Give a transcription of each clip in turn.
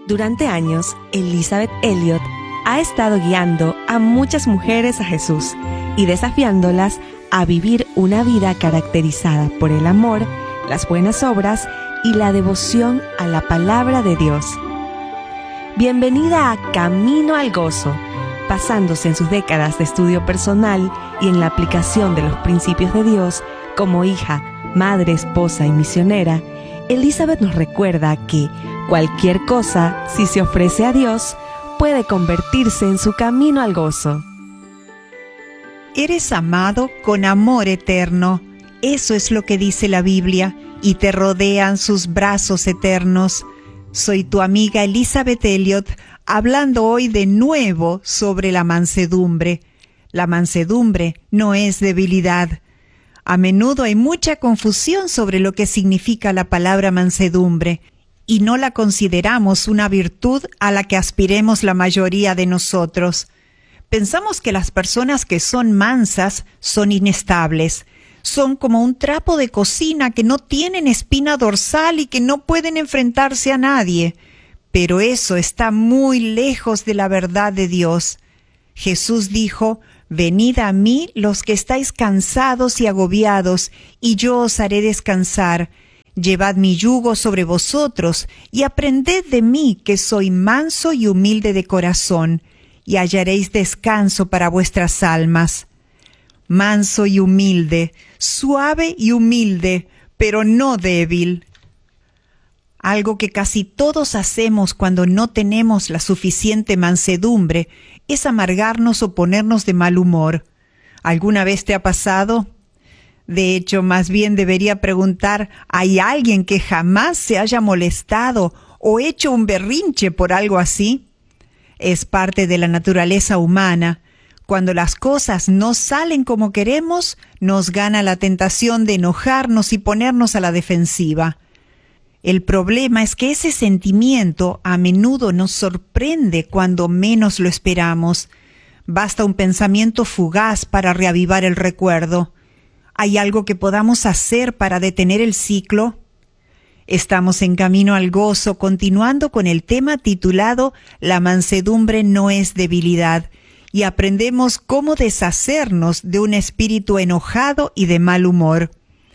Durante años, Elisabeth Elliot ha estado guiando a muchas mujeres a Jesús y desafiándolas a vivir una vida caracterizada por el amor, las buenas obras y la devoción a la palabra de Dios. Bienvenida a Camino al Gozo, basándose en sus décadas de estudio personal y en la aplicación de los principios de Dios como hija, madre, esposa y misionera. Elisabeth nos recuerda que cualquier cosa, si se ofrece a Dios, puede convertirse en su camino al gozo. Eres amado con amor eterno. Eso es lo que dice la Biblia, y te rodean sus brazos eternos. Soy tu amiga Elisabeth Elliot, hablando hoy de nuevo sobre la mansedumbre. La mansedumbre no es debilidad. A menudo hay mucha confusión sobre lo que significa la palabra mansedumbre, y no la consideramos una virtud a la que aspiremos la mayoría de nosotros. Pensamos que las personas que son mansas son inestables. Son como un trapo de cocina que no tienen espina dorsal y que no pueden enfrentarse a nadie. Pero eso está muy lejos de la verdad de Dios. Jesús dijo: «Venid a mí los que estáis cansados y agobiados, y yo os haré descansar. Llevad mi yugo sobre vosotros, y aprended de mí, que soy manso y humilde de corazón, y hallaréis descanso para vuestras almas». Manso y humilde, suave y humilde, pero no débil. Algo que casi todos hacemos cuando no tenemos la suficiente mansedumbre es amargarnos o ponernos de mal humor. ¿Alguna vez te ha pasado? De hecho, más bien debería preguntar, ¿hay alguien que jamás se haya molestado o hecho un berrinche por algo así? Es parte de la naturaleza humana. Cuando las cosas no salen como queremos, nos gana la tentación de enojarnos y ponernos a la defensiva. El problema es que ese sentimiento a menudo nos sorprende cuando menos lo esperamos. Basta un pensamiento fugaz para reavivar el recuerdo. ¿Hay algo que podamos hacer para detener el ciclo? Estamos en Camino al Gozo, continuando con el tema titulado «La mansedumbre no es debilidad», y aprendemos cómo deshacernos de un espíritu enojado y de mal humor.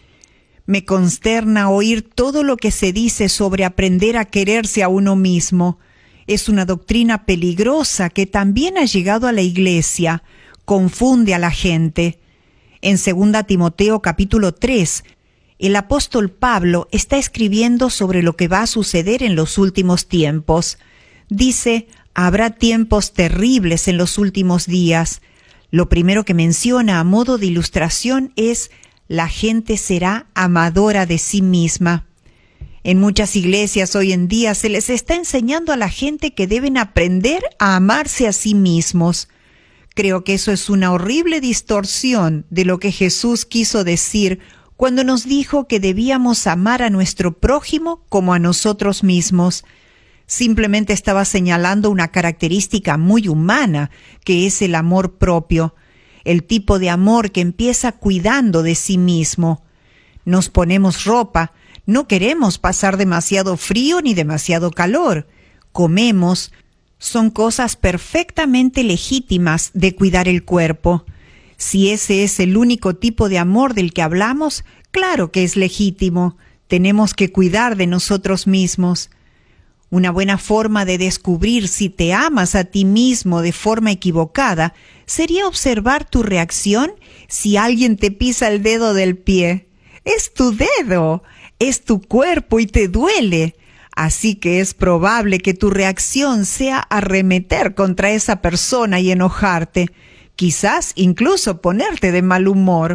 Me consterna oír todo lo que se dice sobre aprender a quererse a uno mismo. Es una doctrina peligrosa que también ha llegado a la iglesia. Confunde a la gente. En 2 Timoteo capítulo 3, el apóstol Pablo está escribiendo sobre lo que va a suceder en los últimos tiempos. Dice: «Habrá tiempos terribles en los últimos días». Lo primero que menciona a modo de ilustración es: la gente será amadora de sí misma. En muchas iglesias hoy en día se les está enseñando a la gente que deben aprender a amarse a sí mismos. Creo que eso es una horrible distorsión de lo que Jesús quiso decir cuando nos dijo que debíamos amar a nuestro prójimo como a nosotros mismos. Simplemente estaba señalando una característica muy humana, que es el amor propio, el tipo de amor que empieza cuidando de sí mismo. Nos ponemos ropa, no queremos pasar demasiado frío ni demasiado calor. Comemos, son cosas perfectamente legítimas de cuidar el cuerpo. Si ese es el único tipo de amor del que hablamos, claro que es legítimo. Tenemos que cuidar de nosotros mismos. Una buena forma de descubrir si te amas a ti mismo de forma equivocada sería observar tu reacción si alguien te pisa el dedo del pie. Es tu dedo, es tu cuerpo y te duele. Así que es probable que tu reacción sea arremeter contra esa persona y enojarte, quizás incluso ponerte de mal humor.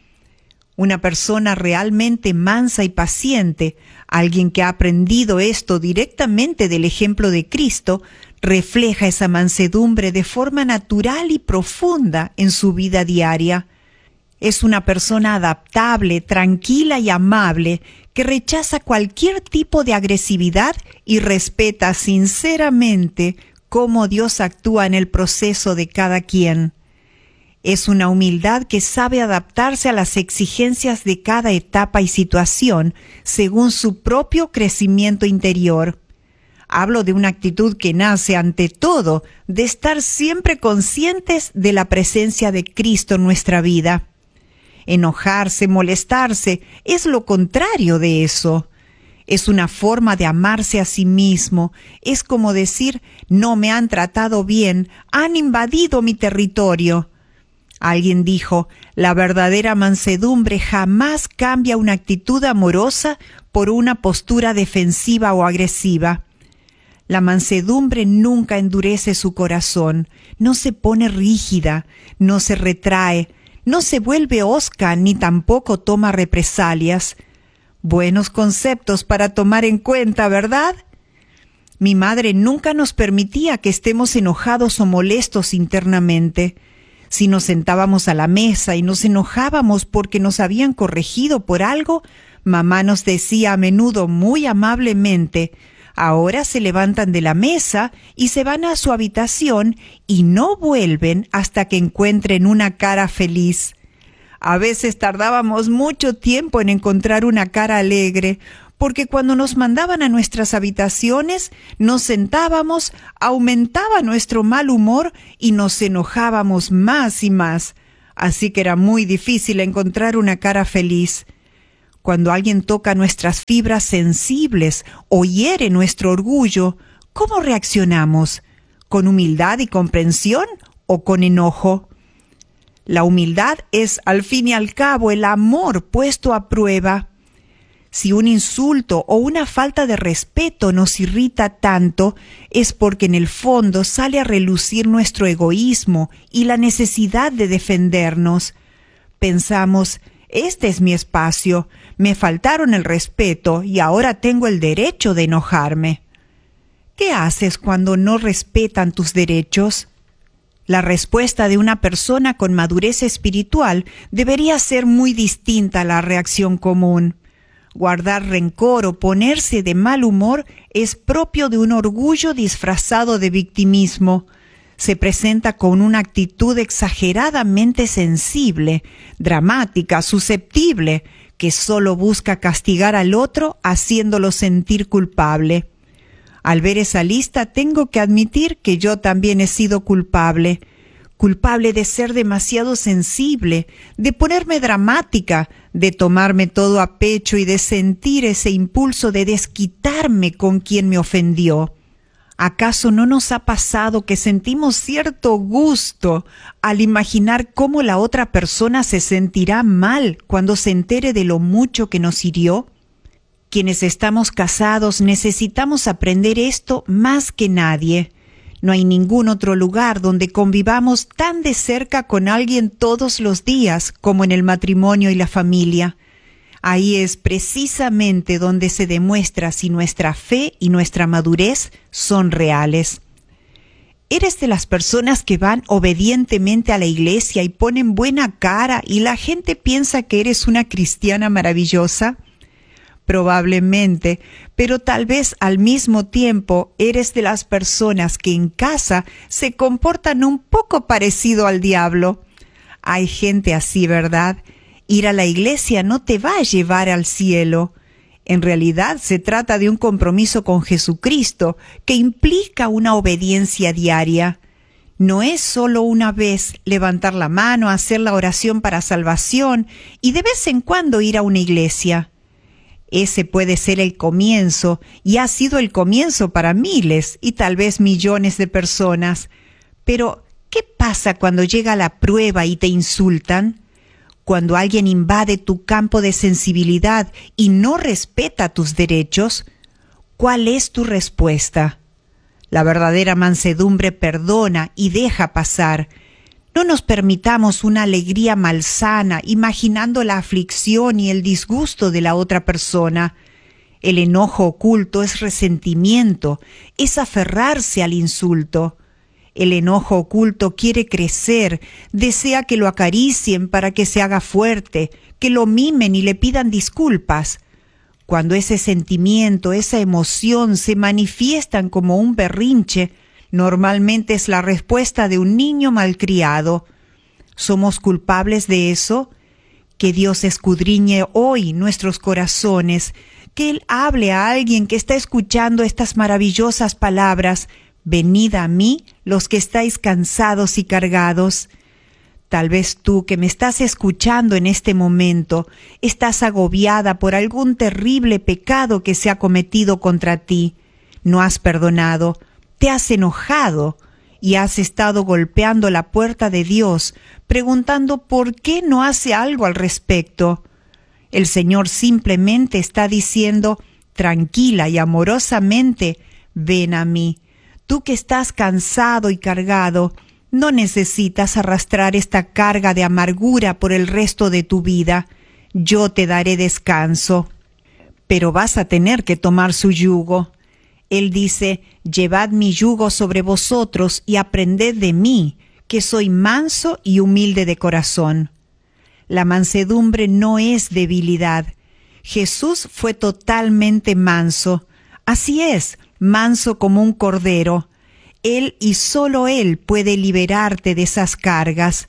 Una persona realmente mansa y paciente, alguien que ha aprendido esto directamente del ejemplo de Cristo, refleja esa mansedumbre de forma natural y profunda en su vida diaria. Es una persona adaptable, tranquila y amable, que rechaza cualquier tipo de agresividad y respeta sinceramente cómo Dios actúa en el proceso de cada quien. Es una humildad que sabe adaptarse a las exigencias de cada etapa y situación según su propio crecimiento interior. Hablo de una actitud que nace ante todo de estar siempre conscientes de la presencia de Cristo en nuestra vida. Enojarse, molestarse, es lo contrario de eso. Es una forma de amarse a sí mismo. Es como decir, no me han tratado bien, han invadido mi territorio. Alguien dijo, la verdadera mansedumbre jamás cambia una actitud amorosa por una postura defensiva o agresiva. La mansedumbre nunca endurece su corazón, no se pone rígida, no se retrae, no se vuelve hosca ni tampoco toma represalias. Buenos conceptos para tomar en cuenta, ¿verdad? Mi madre nunca nos permitía que estemos enojados o molestos internamente. Si nos sentábamos a la mesa y nos enojábamos porque nos habían corregido por algo, mamá nos decía a menudo muy amablemente, ahora se levantan de la mesa y se van a su habitación y no vuelven hasta que encuentren una cara feliz. A veces tardábamos mucho tiempo en encontrar una cara alegre, porque cuando nos mandaban a nuestras habitaciones, nos sentábamos, aumentaba nuestro mal humor y nos enojábamos más y más. Así que era muy difícil encontrar una cara feliz. Cuando alguien toca nuestras fibras sensibles o hiere nuestro orgullo, ¿cómo reaccionamos? ¿Con humildad y comprensión o con enojo? La humildad es, al fin y al cabo, el amor puesto a prueba. Si un insulto o una falta de respeto nos irrita tanto, es porque en el fondo sale a relucir nuestro egoísmo y la necesidad de defendernos. Pensamos, este es mi espacio, me faltaron el respeto y ahora tengo el derecho de enojarme. ¿Qué haces cuando no respetan tus derechos? La respuesta de una persona con madurez espiritual debería ser muy distinta a la reacción común. Guardar rencor o ponerse de mal humor es propio de un orgullo disfrazado de victimismo. Se presenta con una actitud exageradamente sensible, dramática, susceptible, que solo busca castigar al otro haciéndolo sentir culpable. Al ver esa lista tengo que admitir que yo también he sido culpable de ser demasiado sensible, de ponerme dramática, de tomarme todo a pecho y de sentir ese impulso de desquitarme con quien me ofendió. ¿Acaso no nos ha pasado que sentimos cierto gusto al imaginar cómo la otra persona se sentirá mal cuando se entere de lo mucho que nos hirió? Quienes estamos casados necesitamos aprender esto más que nadie. No hay ningún otro lugar donde convivamos tan de cerca con alguien todos los días como en el matrimonio y la familia. Ahí es precisamente donde se demuestra si nuestra fe y nuestra madurez son reales. ¿Eres de las personas que van obedientemente a la iglesia y ponen buena cara y la gente piensa que eres una cristiana maravillosa? Probablemente, pero tal vez al mismo tiempo eres de las personas que en casa se comportan un poco parecido al diablo. Hay gente así, ¿verdad? Ir a la iglesia no te va a llevar al cielo. En realidad se trata de un compromiso con Jesucristo que implica una obediencia diaria. No es solo una vez levantar la mano, hacer la oración para salvación y de vez en cuando ir a una iglesia. Ese puede ser el comienzo y ha sido el comienzo para miles y tal vez millones de personas. Pero, ¿qué pasa cuando llega la prueba y te insultan? Cuando alguien invade tu campo de sensibilidad y no respeta tus derechos, ¿cuál es tu respuesta? La verdadera mansedumbre perdona y deja pasar. No nos permitamos una alegría malsana imaginando la aflicción y el disgusto de la otra persona. El enojo oculto es resentimiento, es aferrarse al insulto. El enojo oculto quiere crecer, desea que lo acaricien para que se haga fuerte, que lo mimen y le pidan disculpas. Cuando ese sentimiento, esa emoción se manifiestan como un berrinche, normalmente es la respuesta de un niño malcriado. ¿Somos culpables de eso? Que Dios escudriñe hoy nuestros corazones, que Él hable a alguien que está escuchando estas maravillosas palabras: venid a mí los que estáis cansados y cargados. Tal vez tú que me estás escuchando en este momento estás agobiada por algún terrible pecado que se ha cometido contra ti. No has perdonado, te has enojado y has estado golpeando la puerta de Dios, preguntando por qué no hace algo al respecto. El Señor simplemente está diciendo, tranquila y amorosamente, ven a mí. Tú que estás cansado y cargado, no necesitas arrastrar esta carga de amargura por el resto de tu vida. Yo te daré descanso. Pero vas a tener que tomar su yugo. Él dice, llevad mi yugo sobre vosotros y aprended de mí, que soy manso y humilde de corazón. La mansedumbre no es debilidad. Jesús fue totalmente manso. Así es, manso como un cordero. Él y solo Él puede liberarte de esas cargas.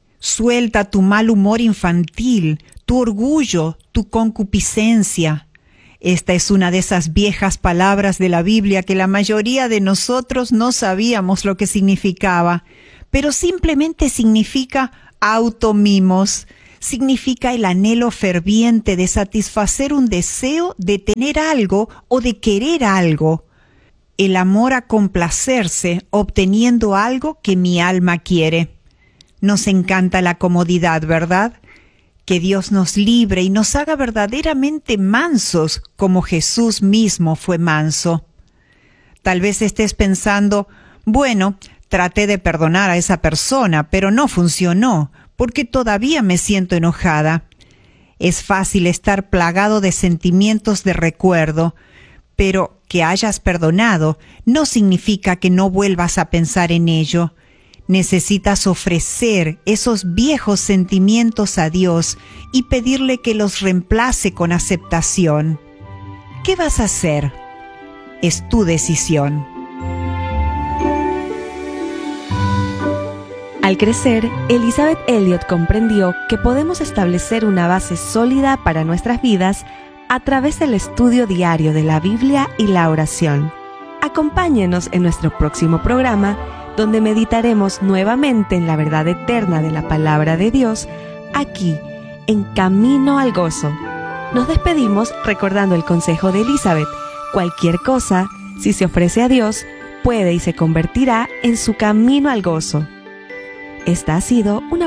Suelta tu mal humor infantil, tu orgullo, tu concupiscencia. Esta es una de esas viejas palabras de la Biblia que la mayoría de nosotros no sabíamos lo que significaba, pero simplemente significa automimos. Significa el anhelo ferviente de satisfacer un deseo de tener algo o de querer algo. El amor a complacerse obteniendo algo que mi alma quiere. Nos encanta la comodidad, ¿verdad? Que Dios nos libre y nos haga verdaderamente mansos, como Jesús mismo fue manso. Tal vez estés pensando, bueno, traté de perdonar a esa persona, pero no funcionó, porque todavía me siento enojada. Es fácil estar plagado de sentimientos de recuerdo, pero que hayas perdonado no significa que no vuelvas a pensar en ello. Necesitas ofrecer esos viejos sentimientos a Dios y pedirle que los reemplace con aceptación. ¿Qué vas a hacer? Es tu decisión. Al crecer, Elisabeth Elliot comprendió que podemos establecer una base sólida para nuestras vidas a través del estudio diario de la Biblia y la oración. Acompáñenos en nuestro próximo programa, donde meditaremos nuevamente en la verdad eterna de la palabra de Dios, aquí, en Camino al Gozo. Nos despedimos recordando el consejo de Elisabeth: cualquier cosa, si se ofrece a Dios, puede y se convertirá en su camino al gozo. Esta ha sido una